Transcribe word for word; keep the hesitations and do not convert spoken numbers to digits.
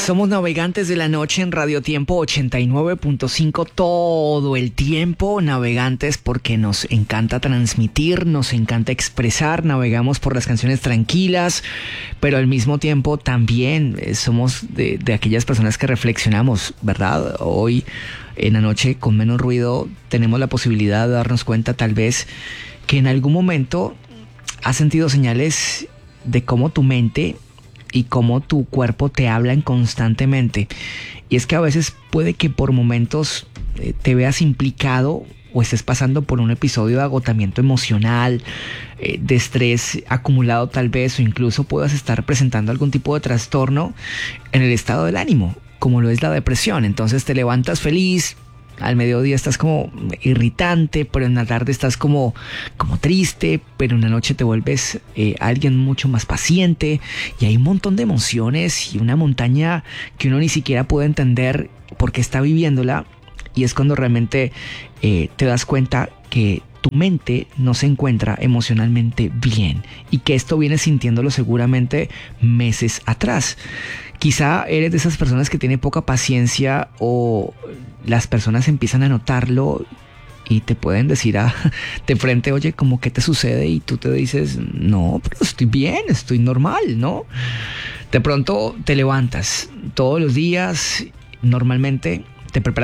Somos navegantes de la noche en Radio Tiempo ochenta y nueve punto cinco todo el tiempo. Navegantes porque nos encanta transmitir, nos encanta expresar, navegamos por las canciones tranquilas, pero al mismo tiempo también eh, somos de, de aquellas personas que reflexionamos, ¿verdad? Hoy en la noche con menos ruido tenemos la posibilidad de darnos cuenta tal vez que en algún momento has sentido señales de cómo tu mente y cómo tu cuerpo te hablan constantemente. Y es que a veces puede que por momentos eh, te veas implicado o estés pasando por un episodio de agotamiento emocional, eh, de estrés acumulado tal vez, o incluso puedas estar presentando algún tipo de trastorno en el estado del ánimo, como lo es la depresión. Entonces te levantas feliz, al mediodía estás como irritante, pero en la tarde estás como, como triste, pero en la noche te vuelves eh, alguien mucho más paciente, y hay un montón de emociones y una montaña que uno ni siquiera puede entender por qué está viviéndola, y es cuando realmente eh, te das cuenta que tu mente no se encuentra emocionalmente bien y que esto viene sintiéndolo seguramente meses atrás. Quizá eres de esas personas que tiene poca paciencia, o las personas empiezan a notarlo y te pueden decir a, de frente, oye, ¿cómo qué te sucede? Y tú te dices, no, pero estoy bien, estoy normal, ¿no? De pronto te levantas todos los días, normalmente te preparas